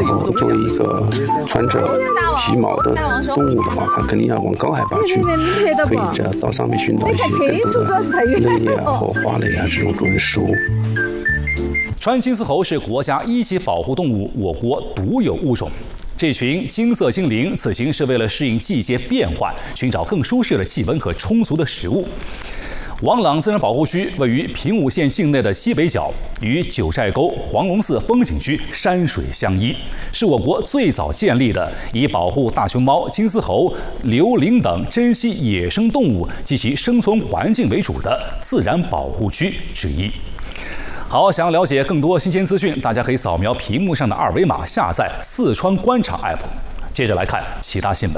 作为一个穿着皮毛的动物的话，它肯定要往高海拔去，可以这样到上面寻找一些更多的类叶啊或花类啊这种作为食物。 川金丝猴是国家1级保护动物，我国独有物种。这群金色精灵此行是为了适应季节变换，寻找更舒适的气温和充足的食物。王朗自然保护区位于平武县境内的西北角，与九寨沟、黄龙寺风景区山水相依，是我国最早建立的以保护大熊猫、金丝猴、刘羚等珍稀野生动物及其生存环境为主的自然保护区之一。好，想要了解更多新鲜资讯，大家可以扫描屏幕上的2维码下载四川观察 APP。接着来看其他新闻。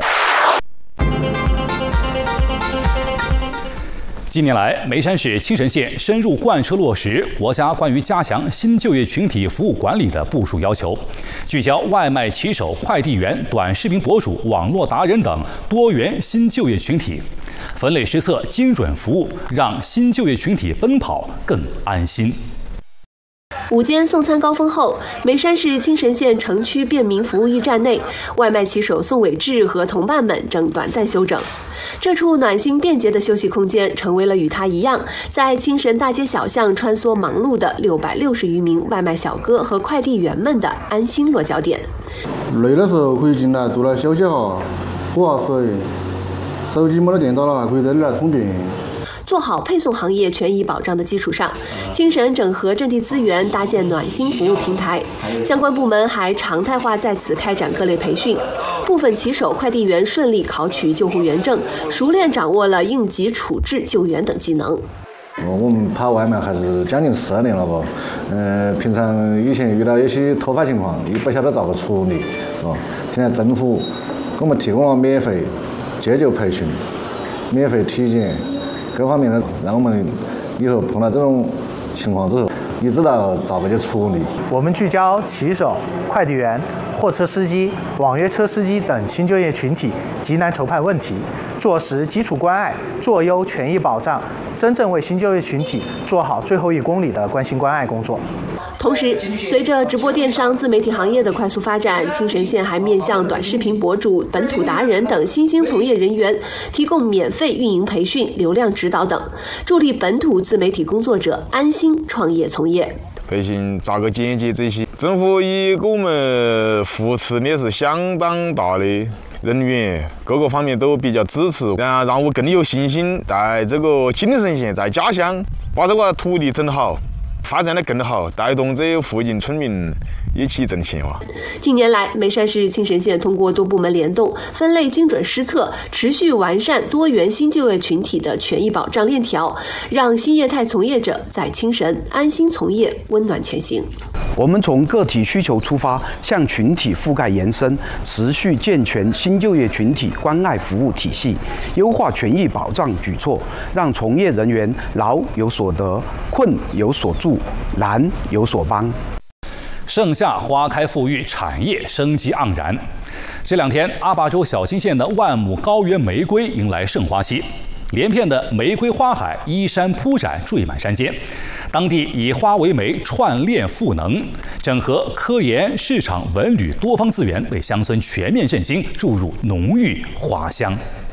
近年来，眉山市青神县深入贯彻落实国家关于加强新就业群体服务管理的部署要求，聚焦外卖骑手、快递员、短视频博主、网络达人等多元新就业群体，分类施策，精准服务，让新就业群体奔跑更安心。 午间送餐高峰后，眉山市青神县城区便民服务驿站内，外卖骑手宋伟志和同伴们正短暂休整。这处暖心便捷的休息空间，成为了与他一样在青神大街小巷穿梭忙碌的660余名外卖小哥和快递员们的安心落脚点。 累的时候可以进来坐来休息下，喝下水，手机没得电到了还可以在这里来充电。 做好配送行业权益保障的基础上，青神整合阵地资源，搭建暖心服务平台。相关部门还常态化在此开展各类培训，部分骑手、快递员顺利考取救护员证，熟练掌握了应急处置、救援等技能。 我们跑外卖还是将近12年了吧，平常以前遇到一些突发情况，也不晓得咋个处理，现在政府给我们提供了免费急救培训、免费体检。各方面的，让我们以后碰到这种情况之后，也知道咋个去处理。 我们聚焦骑手、快递员、货车司机、网约车司机等新就业群体急难愁盼问题，做实基础关爱，做优权益保障，真正为新就业群体做好最后1公里的关心关爱工作。 同时，随着直播电商自媒体行业的快速发展，青神县还面向短视频博主、本土达人等新兴从业人员提供免费运营培训、流量指导等，助力本土自媒体工作者安心创业从业。 培训咋个简洁这些，政府也给我们扶持的是相当大的，人员各个方面都比较支持，让我更有信心在这个青神县在家乡把这个土地整好，发展得更好，带动这附近村民一起挣钱哇！ 近年来，眉山市青神县通过多部门联动、分类精准施策，持续完善多元新就业群体的权益保障链条，让新业态从业者在青神安心从业，温暖前行。 我们从个体需求出发，向群体覆盖延伸，持续健全新就业群体关爱服务体系，优化权益保障举措，让从业人员劳有所得，困有所助，难有所帮。 盛夏花开富裕，产业生机盎然。这2天，阿坝州小兴县的万亩高原玫瑰迎来盛花期，连片的玫瑰花海依山铺展，缀满山间。当地以花为媒，串联赋能，整合科研、市场、文旅多方资源，为乡村全面振兴注入浓郁花香。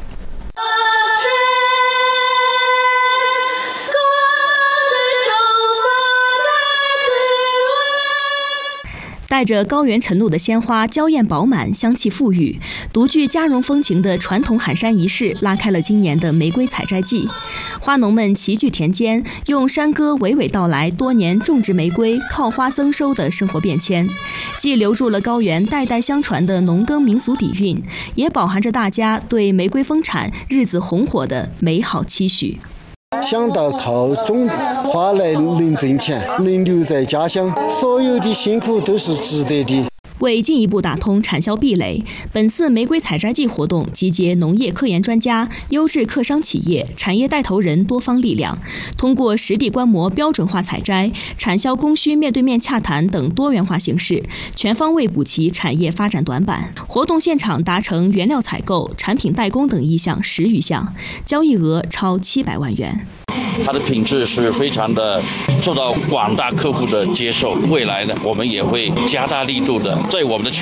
带着高原晨露的鲜花娇艳饱满，香气馥郁，独具嘉绒风情的传统喊山仪式拉开了今年的玫瑰采摘季。花农们齐聚田间，用山歌娓娓道来多年种植玫瑰、靠花增收的生活变迁，既留住了高原代代相传的农耕民俗底蕴，也饱含着大家对玫瑰丰产、日子红火的美好期许。 想到靠种花来能挣钱，能留在家乡，所有的辛苦都是值得的。 为进一步打通产销壁垒，本次玫瑰采摘季活动集结农业科研专家、优质客商企业、产业带头人多方力量，通过实地观摩标准化采摘、产销供需面对面洽谈等多元化形式，全方位补齐产业发展短板。活动现场达成原料采购、产品代工等意项10余项，交易额超700万元。 它的品质是非常的受到广大客户的接受。未来呢，我们也会加大力度的在我们的